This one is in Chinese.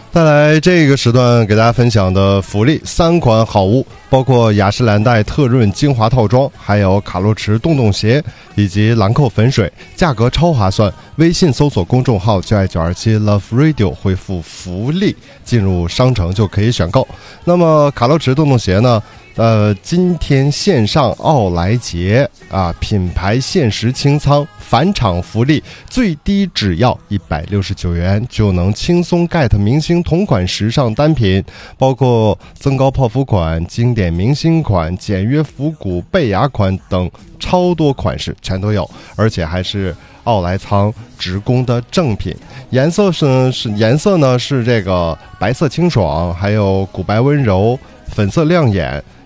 再来这个时段给大家分享的福利3款好物，包括雅诗兰黛特润精华套装，还有卡洛驰洞洞鞋以及兰蔻粉水，价格超划算。微信搜索公众号就爱927 Love Radio， 回复福利进入商城就可以选购。那么卡洛驰洞洞鞋呢，今天线上奥莱节啊，品牌限时清仓返场福利，最低只要169元就能轻松 get 明星同款时尚单品，包括增高泡芙款、经典明星款、简约复古贝雅款等超多款式全都有，而且还是奥莱仓直供的正品。颜色呢是这个白色清爽，还有古白温柔、粉色亮眼。